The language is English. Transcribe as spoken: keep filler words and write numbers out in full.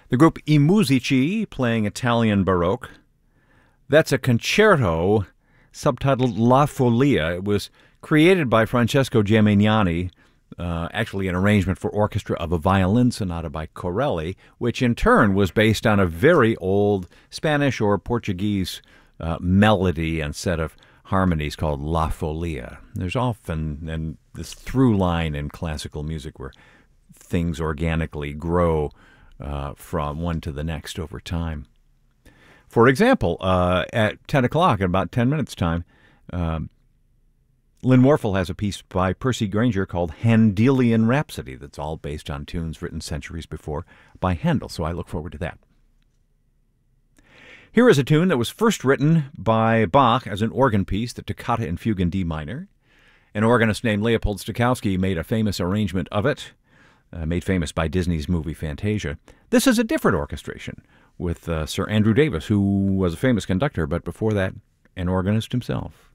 The group I Musici playing Italian Baroque. That's a concerto subtitled La Follia. It was created by Francesco Gimignani, uh, actually an arrangement for orchestra of a violin sonata by Corelli, which in turn was based on a very old Spanish or Portuguese uh, melody and set of harmonies called La Follia. There's often and this through line in classical music where things organically grow uh, from one to the next over time. For example, uh, at ten o'clock, in about ten minutes' time, um, Lynn Warfel has a piece by Percy Grainger called Handelian Rhapsody that's all based on tunes written centuries before by Handel, so I look forward to that. Here is a tune that was first written by Bach as an organ piece, the Toccata in Fugue in D minor. An organist named Leopold Stokowski made a famous arrangement of it, uh, made famous by Disney's movie Fantasia. This is a different orchestration with uh, Sir Andrew Davis, who was a famous conductor, but before that, an organist himself.